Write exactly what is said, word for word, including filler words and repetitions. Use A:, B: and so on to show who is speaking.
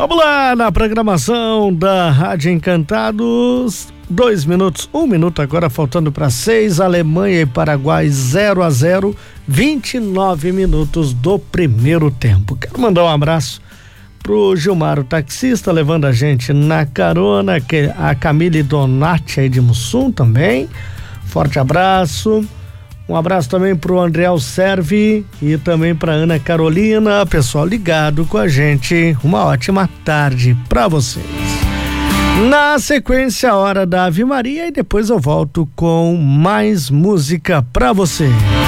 A: Vamos lá na programação da Rádio Encantados. Dois minutos, um minuto agora, faltando para seis. Alemanha e Paraguai zero a zero, vinte e nove minutos do primeiro tempo. Quero mandar um abraço pro Gilmar, o taxista, levando a gente na carona, que a Camille Donati aí de Mussum também. Forte abraço. Um abraço também pro André Serve e também pra Ana Carolina, pessoal ligado com a gente. Uma ótima tarde pra vocês. Na sequência, a hora da Ave Maria, e depois eu volto com mais música pra você.